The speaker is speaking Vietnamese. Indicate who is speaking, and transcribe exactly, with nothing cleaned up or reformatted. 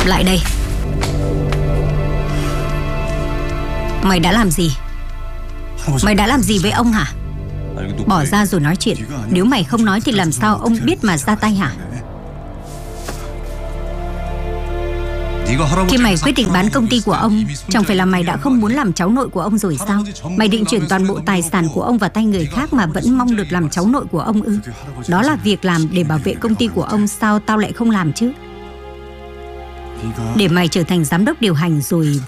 Speaker 1: Lại đây. Mày đã làm gì? Mày đã làm gì với ông hả? Bỏ ra rồi nói chuyện. Nếu mày không nói thì làm sao ông biết mà ra tay hả? Khi mày quyết định bán công ty của ông, chẳng phải là mày đã không muốn làm cháu nội của ông rồi sao? Mày định chuyển toàn bộ tài sản của ông vào tay người khác mà vẫn mong được làm cháu nội của ông ư? Đó là việc làm để bảo vệ công ty của ông, sao tao lại không làm chứ? Để mày trở thành giám đốc điều hành rồi